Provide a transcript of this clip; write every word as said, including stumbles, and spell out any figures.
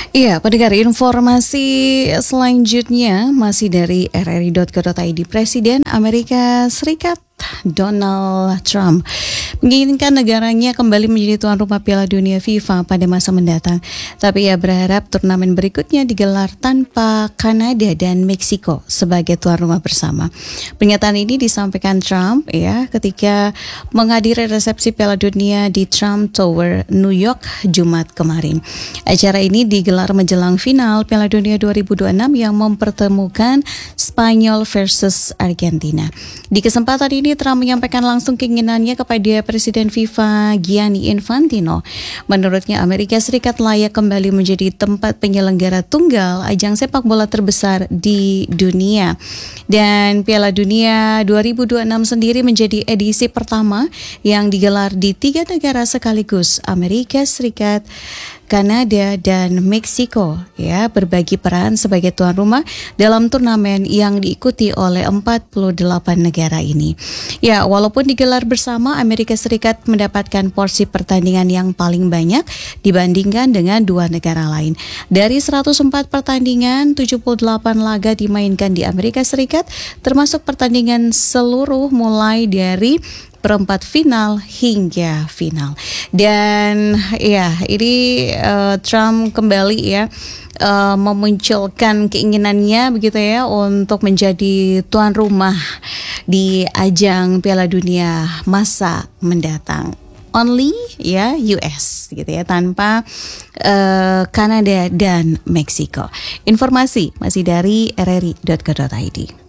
Iya, pendengar, informasi selanjutnya masih dari r r i dot co dot i d. Presiden Amerika Serikat Donald Trump menginginkan negaranya kembali menjadi tuan rumah Piala Dunia FIFA pada masa mendatang. Tapi ia berharap turnamen berikutnya digelar tanpa Kanada dan Meksiko sebagai tuan rumah bersama. Pernyataan ini disampaikan Trump ya ketika menghadiri resepsi Piala Dunia di Trump Tower, New York, Jumat kemarin. Acara ini digelar menjelang final Piala Dunia dua ribu dua puluh enam yang mempertemukan Spanyol versus Argentina. Di kesempatan ini Trump menyampaikan langsung keinginannya kepada Presiden FIFA Gianni Infantino. Menurutnya Amerika Serikat layak kembali menjadi tempat penyelenggara tunggal ajang sepak bola terbesar di dunia. Dan Piala Dunia dua ribu dua puluh enam sendiri menjadi edisi pertama yang digelar di tiga negara sekaligus, Amerika Serikat, Kanada, dan Meksiko, ya, berbagi peran sebagai tuan rumah dalam turnamen yang diikuti oleh empat puluh delapan negara ini. Ya, walaupun digelar bersama, Amerika Serikat mendapatkan porsi pertandingan yang paling banyak dibandingkan dengan dua negara lain. Dari seratus empat pertandingan, tujuh puluh delapan laga dimainkan di Amerika Serikat, termasuk pertandingan seluruh mulai dari perempat final hingga final. Dan ya, ini uh, Trump kembali ya uh, memunculkan keinginannya begitu ya untuk menjadi tuan rumah di ajang Piala Dunia masa mendatang. Only ya U S gitu ya, tanpa uh, Kanada dan Meksiko. Informasi masih dari r r i dot co dot i d.